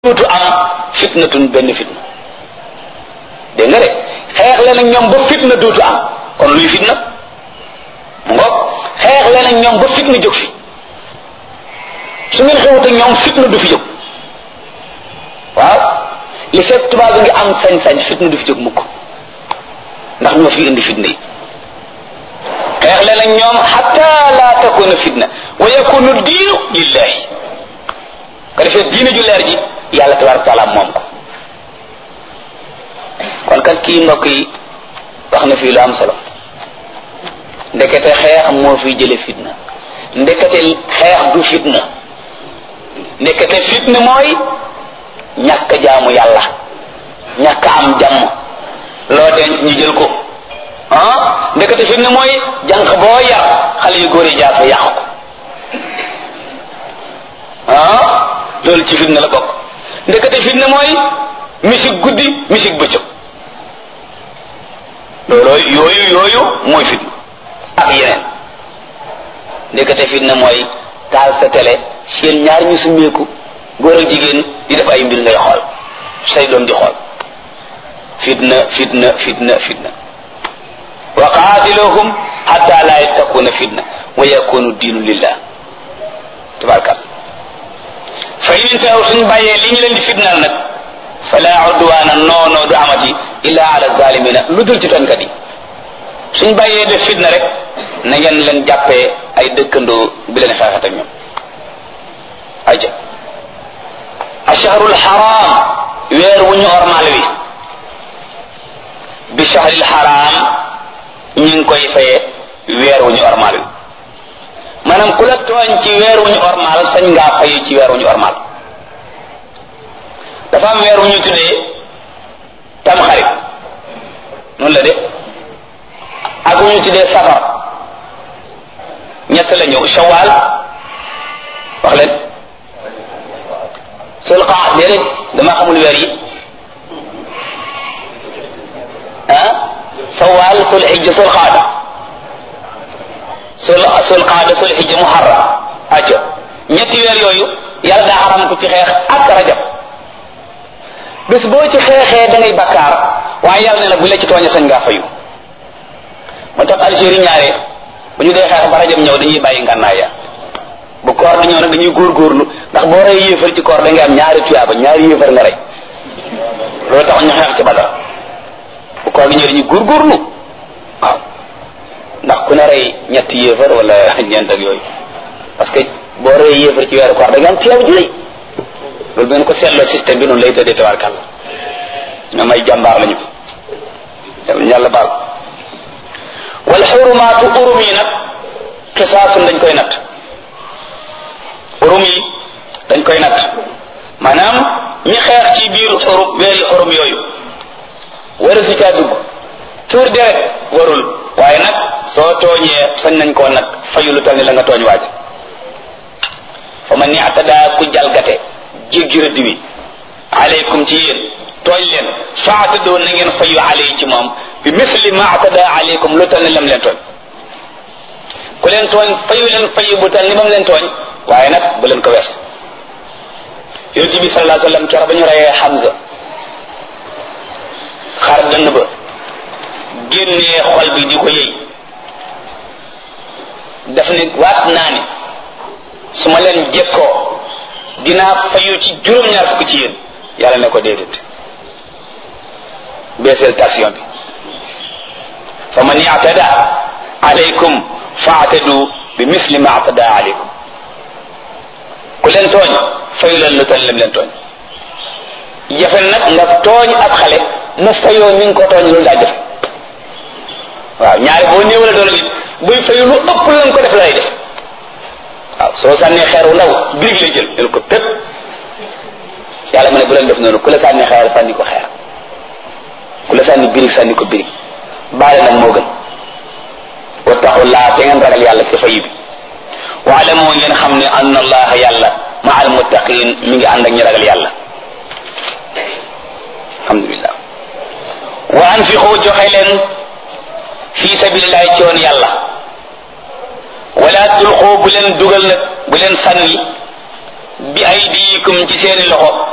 dootu am fitnatun benn fitna dégg nga de xeex leen ak ñoom ba fitna dootu am kon luy fitna mu ngoog xeex leen ak ñoom ba fitna jóg fi su ngeen xewut ak ñoom fitna du fi jóg waaw li fekk tubaab bi ngi am sañ-sañ fitna du fi jóg mukk ndax ñoo fi indi fitna yi xeex leen ak ñoom hatta la takuna fitna wa yakunu diinu lillahi ko defee diine ju leer ji yàlla tabaraka taala moom ko kon kat kii mbokk yi wax na fii lu am solo ndekete xeex moo fi jële fitna ndekete xeex du fitna ndekete fitna mooy ñàkk jaamu yàlla ñàkk am jàmm loo denc ñu jël ko ah ndekete fitna mooy jànq boo yar xale yu góor yi jaar fa yàq ko ah loolu ci fitna la bokk ndekete fitna mooy misik guddi misik bëccëg loolu yooyu mooy fitna ak yeneen ndekete fitna mooy taal sa télé seen ñaar ñu summeeku góor ak jigéen di def ay mbir ngay xool say doom di xool fitna fitna fitna fitna wa qaatiluhum hatta la yakuna fitna wa yakunu diinu lillah tabarakalla fa in intahu suñ bàyyee li ñu leen di fitnaal nag fala udwaana noonoo du amati illa ala zalimina lu dul ci tonkat yi suñ bàyyee def fitna rek na ngeen leen jàppee ay dëkkandoo bi leen xeexat ak ñoom aja ashahrul haram weer wu ñu ormal wi bi shahril haram ñu ngi koy fayee weer wu ñu ormal wi maanaam ku la tooñ ci weer wu ñu ormal sañ ngaa fayu ci weer wu ñu ormal dafa am weer wu ñu tuddee tamxarit noonu la de ak wu ñu tuddee safar ñett la ñëw shawal wax leen sul qaada déedéet dama xamul weer yi ah shawal sul hijja sul qaada sul qaada sul hijja muharram acca ñetti weer yooyu yàlla daa xaram ko ci xeex ak rajab bés boo ci xeexee da ngay bakkaar waaye yàlla ne la bu la ci tooñe sañ ngaa fayu moo tax Algérie ñaare bu ñu dee xeex ba rajab ñëw dañuy bàyyi ngànnaay ya bu koor di ñëw nag dañuy góorgóorlu ndax boo rey yéefar ci koor da ngay am ñaari tuyaaba ñaari yéefar nga rey loolu tax ñu xeex ci Badar bu koor gi ñëw dañuy góorgóorlu waaw ndax ku ne rey ñetti yéefar wala ñeent ak yooyu parce que boo rey yéefar ci weeru koor da nga am tuyaaba ju rëy loolu bu ngeen ko seetloo système bi noonu lay tëddee tabarkàlla ñoom ay jàmbaar lañu yàlla baal wal xurumaatu urum yi nag xisaasun dañ koy natt urum yi dañ koy natt maanaam ñi xeex ci biir xurum weeri xurum yooyu waru si caa dugg tuur deret warul waaye nag soo tooñee sañ nañ koo nag fayu lu tal ni la nga tooñ waaj fa man i'tada ku jalgate jéggi rëdd wi aleykum ci yéen tooñ leen faatadoo na ngeen fayu aley ci moom bi misli ma atada aleykum lu tal ni lam leen tooñ ku leen tooñ fayu leen fayu bu tal ni bam leen tooñ waaye nag bu leen ko wees yonent bi sallallahu alayhi wasallam keroog ba ñu reyee Hamza xar dënn ba génnee xol bi di ko yëy daf ne waat naa ni su ma leen jekkoo dinaa fayu ci juróom-ñaar fukk ci yéen yàlla ne ko déedéet beeseel tension bi fa man i'tada alaykum fa'tadu bi misli ma i'tada alaykum ku leen tooñ fayu leen lu tal lim leen tooñ jafe nag nga tooñ ab xale mu fayoo mi ngi ko tooñ loolu daa jafe waaw ñaari boo néewale doole nit buy fayu lu ëpp lañ ko def lay def waaw soo sànnee xeer wu ndaw birig lay jël ko pépp yàlla mu ne bu leen def noonu ku la sànni xeer sànni ko xeer ku la sànni birig sànni ko birig baale nag moo gën wattaqullaa te ngeen ragal yàlla ci fayu bi waale moo ngeen xam ne anna allaha yàlla ma al muttaqin mi ngi ànd ak ñi ragal yàlla alhamdulillah wa anfiqu joxe leen fi sabilillahi ci yoon yàlla wala tulqu bu leen dugal nag bu leen sànni bi aydikum ci seeni loxo